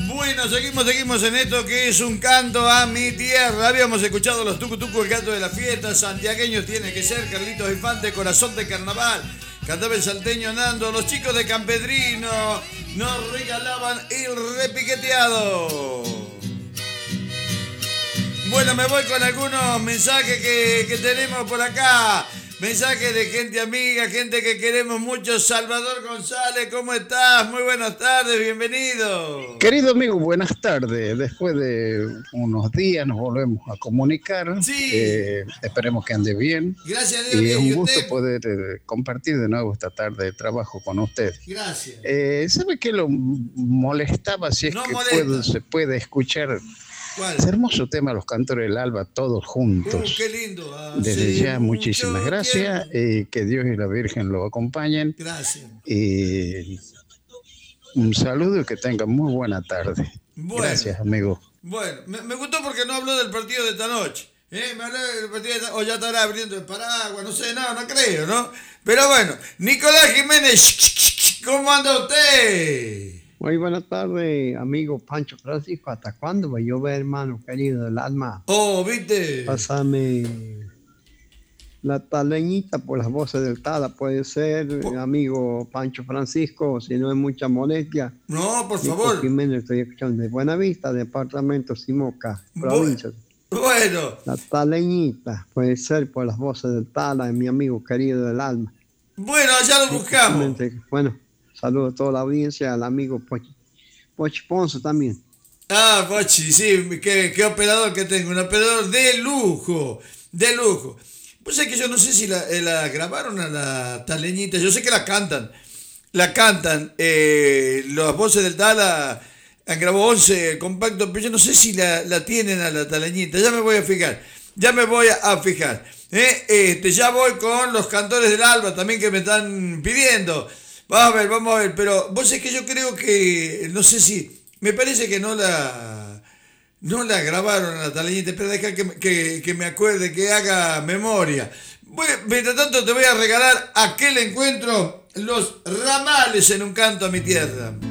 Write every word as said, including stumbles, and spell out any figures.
Bueno, seguimos, seguimos en esto que es un canto a mi tierra. Habíamos escuchado los tucu tucu, el canto de la fiesta. Santiagueños tiene que ser, Carlitos Infante, corazón de carnaval. Cantaba el salteño Nando. Los chicos de Campedrino nos regalaban el repiqueteado. Bueno, me voy con algunos mensajes que, que tenemos por acá. Mensajes de gente amiga, gente que queremos mucho. Salvador González, ¿cómo estás? Muy buenas tardes, bienvenido. Querido amigo, buenas tardes. Después de unos días nos volvemos a comunicar. Sí. Eh, esperemos que ande bien. Gracias a Dios. Y es un ¿Y gusto usted? poder eh, compartir de nuevo esta tarde de trabajo con usted. Gracias. Eh, ¿Sabe qué lo molestaba? Si es No que molesta. puedo, se puede escuchar ¿Cuál? ese hermoso tema, Los Cantores del Alba, todos juntos. Uh, qué lindo. Desde Hace ya, muchísimas mucho gracias. tiempo. Y que Dios y la Virgen lo acompañen. Gracias. Y un saludo y que tengan muy buena tarde. Bueno. Gracias, amigo. Bueno, me, me gustó porque no habló del partido de esta noche. ¿Eh? Me habló del partido de esta... O ya estará abriendo el paraguas, no sé, no, no creo, ¿no? Pero bueno, Nicolás Jiménez, ¿cómo anda usted? Muy buenas tardes, amigo Pancho Francisco. ¿Hasta cuándo va a llover, hermano querido del alma? Oh, ¿viste? Pásame la taleñita por las voces del Tala, puede ser, Oh. amigo Pancho Francisco, si no es mucha molestia. No, por Nico favor. Jiménez, estoy escuchando de Buenavista, departamento Simoca, Bu- provincia. Bueno, La taleñita puede ser por las voces del Tala, de mi amigo querido del alma. bueno, ya lo buscamos. Simplemente, bueno, saludo a toda la audiencia, al amigo Pochi, Pochi Ponce también. Ah, Pochi, sí, qué, qué operador que tengo, un operador de lujo, de lujo. Pues es que yo no sé si la, eh, la grabaron a la taleñita, yo sé que la cantan, la cantan, eh, las voces del Tala han grabado once compactos, pero yo no sé si la, la tienen a la taleñita, ya me voy a fijar, ya me voy a, a fijar. Eh, este, ya voy con los cantores del Alba también que me están pidiendo. Vamos a ver, vamos a ver, pero vos es que yo creo que, no sé si, me parece que no la, no la grabaron a la taleñita, pero deja que, que, que me acuerde, que haga memoria. Bueno, mientras tanto te voy a regalar aquel encuentro, Los Ramales en un canto a mi tierra.